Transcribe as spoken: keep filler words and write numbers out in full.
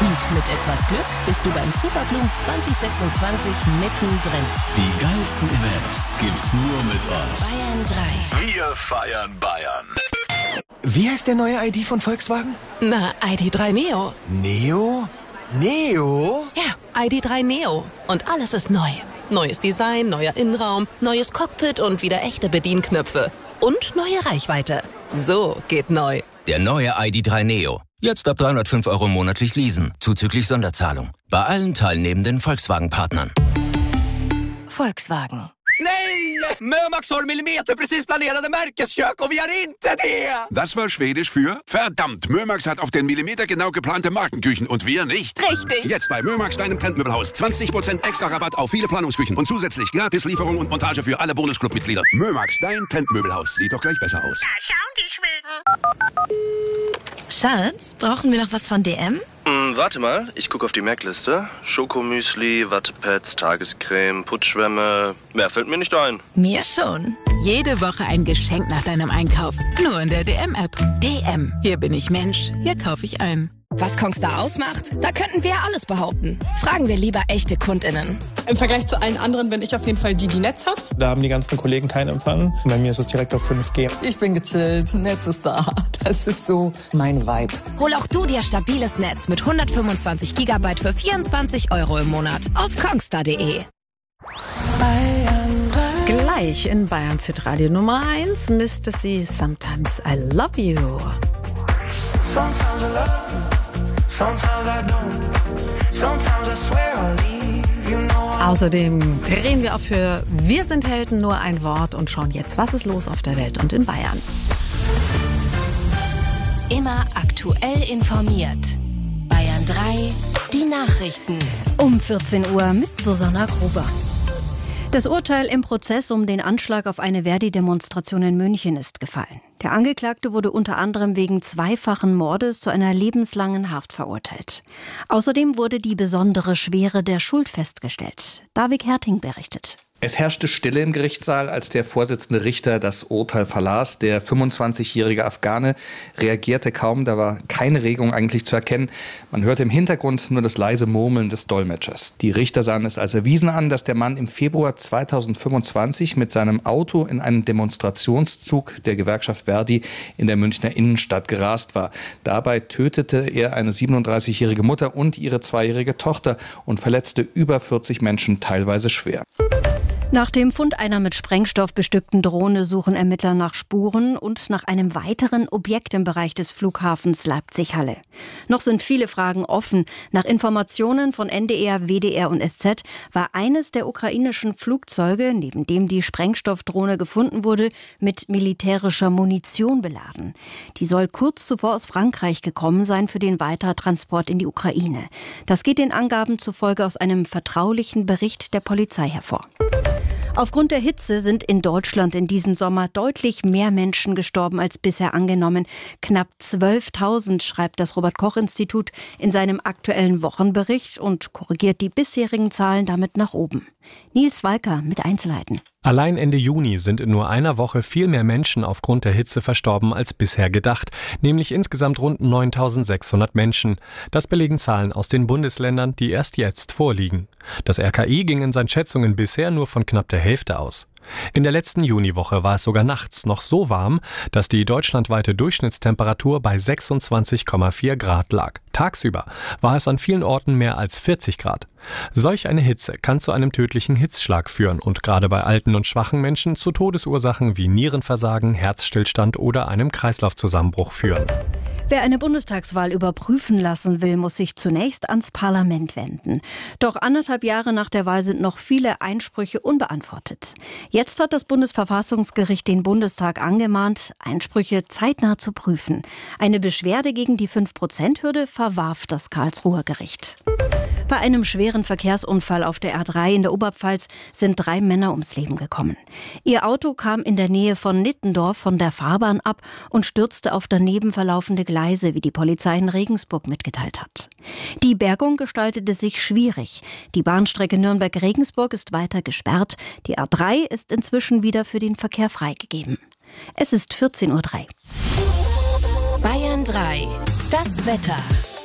Und mit etwas Glück bist du beim Superblumen zwanzig sechsundzwanzig mittendrin. Die geilsten Events gibt's nur mit uns. Bayern drei. Wir feiern Bayern. Wie heißt der neue I D von Volkswagen? Na, I D drei Neo. Neo? Neo? Ja, I D drei Neo. Und alles ist neu. Neues Design, neuer Innenraum, neues Cockpit und wieder echte Bedienknöpfe. Und neue Reichweite. So geht neu. Der neue I D drei Neo. Jetzt ab dreihundertfünf Euro monatlich leasen, zuzüglich Sonderzahlung. Bei allen teilnehmenden Volkswagen-Partnern. Volkswagen. Nej! Mömax har millimeterprecis planerade märkeskök och vi har inte det! Das war Schwedisch für verdammt, Mömax hat auf den Millimeter genau geplante Markenküchen und wir nicht. Richtig. Jetzt bei Mömax, deinem Trendmöbelhaus. zwanzig Prozent extra Rabatt auf viele Planungsküchen und zusätzlich Gratislieferung und Montage für alle Bonusclub-Mitglieder. Mömax, dein Trendmöbelhaus. Sieht doch gleich besser aus. Da schauen die Schweden. Schatz, brauchen wir noch was von D M? Hm, warte mal, ich gucke auf die Merkliste. Schokomüsli, Wattepads, Tagescreme, Putzschwämme. Mehr fällt mir nicht ein. Mir schon. Jede Woche ein Geschenk nach deinem Einkauf. Nur in der D M-App. D M. Hier bin ich Mensch. Hier kaufe ich ein. Was Kongstar ausmacht? Da könnten wir ja alles behaupten. Fragen wir lieber echte KundInnen. Im Vergleich zu allen anderen bin ich auf jeden Fall die, die Netz hat. Da haben die ganzen Kollegen keinen Empfang. Bei mir ist es direkt auf fünf G. Ich bin gechillt, Netz ist da. Das ist so mein Vibe. Hol auch du dir stabiles Netz mit hundertfünfundzwanzig Gigabyte für vierundzwanzig Euro im Monat auf kongstar punkt de. Gleich in Bayern Hitradio Nummer eins, Mister C, Sometimes I Love You. Sometimes I love you, sometimes I don't, sometimes I swear I'll leave, you know I... Außerdem drehen wir auf für Wir sind Helden, nur ein Wort und schauen jetzt, was ist los auf der Welt und in Bayern. Immer aktuell informiert. Bayern drei, die Nachrichten. Um vierzehn Uhr mit Susanna Gruber. Das Urteil im Prozess um den Anschlag auf eine Verdi-Demonstration in München ist gefallen. Der Angeklagte wurde unter anderem wegen zweifachen Mordes zu einer lebenslangen Haft verurteilt. Außerdem wurde die besondere Schwere der Schuld festgestellt. David Herting berichtet. Es herrschte Stille im Gerichtssaal, als der Vorsitzende Richter das Urteil verlas. Der fünfundzwanzigjährige Afghane reagierte kaum, da war keine Regung eigentlich zu erkennen. Man hörte im Hintergrund nur das leise Murmeln des Dolmetschers. Die Richter sahen es als erwiesen an, dass der Mann im Februar zweitausendfünfundzwanzig mit seinem Auto in einen Demonstrationszug der Gewerkschaft Verdi in der Münchner Innenstadt gerast war. Dabei tötete er eine siebenunddreißigjährige Mutter und ihre zweijährige Tochter und verletzte über vierzig Menschen, teilweise schwer. Nach dem Fund einer mit Sprengstoff bestückten Drohne suchen Ermittler nach Spuren und nach einem weiteren Objekt im Bereich des Flughafens Leipzig-Halle. Noch sind viele Fragen offen. Nach Informationen von N D R, W D R und S Z war eines der ukrainischen Flugzeuge, neben dem die Sprengstoffdrohne gefunden wurde, mit militärischer Munition beladen. Die soll kurz zuvor aus Frankreich gekommen sein für den Weitertransport in die Ukraine. Das geht den Angaben zufolge aus einem vertraulichen Bericht der Polizei hervor. Aufgrund der Hitze sind in Deutschland in diesem Sommer deutlich mehr Menschen gestorben als bisher angenommen. Knapp zwölftausend, schreibt das Robert-Koch-Institut in seinem aktuellen Wochenbericht und korrigiert die bisherigen Zahlen damit nach oben. Nils Walker mit Einzelheiten. Allein Ende Juni sind in nur einer Woche viel mehr Menschen aufgrund der Hitze verstorben als bisher gedacht, nämlich insgesamt rund neuntausendsechshundert Menschen. Das belegen Zahlen aus den Bundesländern, die erst jetzt vorliegen. Das R K I ging in seinen Schätzungen bisher nur von knapp der Hälfte aus. In der letzten Juniwoche war es sogar nachts noch so warm, dass die deutschlandweite Durchschnittstemperatur bei sechsundzwanzig Komma vier Grad lag. Tagsüber war es an vielen Orten mehr als vierzig Grad. Solch eine Hitze kann zu einem tödlichen Hitzschlag führen und gerade bei alten und schwachen Menschen zu Todesursachen wie Nierenversagen, Herzstillstand oder einem Kreislaufzusammenbruch führen. Wer eine Bundestagswahl überprüfen lassen will, muss sich zunächst ans Parlament wenden. Doch anderthalb Jahre nach der Wahl sind noch viele Einsprüche unbeantwortet. Jetzt hat das Bundesverfassungsgericht den Bundestag angemahnt, Einsprüche zeitnah zu prüfen. Eine Beschwerde gegen die fünf Prozent Hürde verwarf das Karlsruher Gericht. Bei einem schweren Verkehrsunfall auf der R drei in der Oberpfalz sind drei Männer ums Leben gekommen. Ihr Auto kam in der Nähe von Nittendorf von der Fahrbahn ab und stürzte auf daneben verlaufende Gleise, wie die Polizei in Regensburg mitgeteilt hat. Die Bergung gestaltete sich schwierig. Die Bahnstrecke Nürnberg-Regensburg ist weiter gesperrt. Die R drei ist inzwischen wieder für den Verkehr freigegeben. Es ist vierzehn Uhr drei. Bayern drei. Das Wetter.